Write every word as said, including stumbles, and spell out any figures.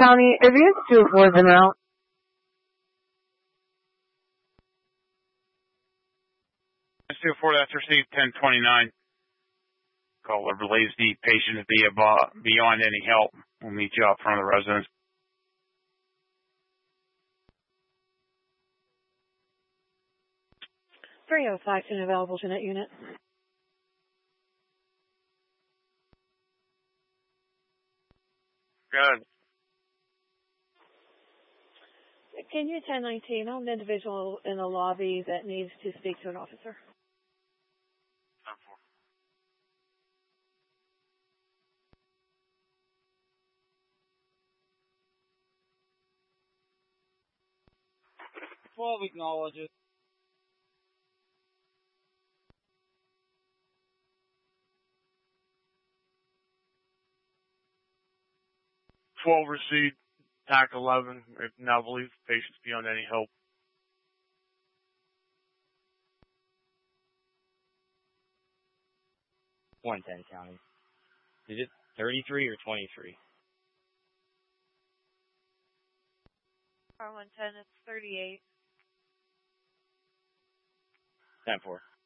County, advance two four is out. two four, that's received ten twenty-nine. Caller believes the patient is be above, beyond any help. We'll meet you out front of the residence. three oh five, an available Jeanette unit. Good. Can you ten nineteen? I'm an individual in the lobby that needs to speak to an officer. twelve acknowledges. twelve received, T A C eleven, if now believes patients beyond any help. one ten County. Is it thirty-three or twenty-three? R one ten, it's thirty-eight. ten four.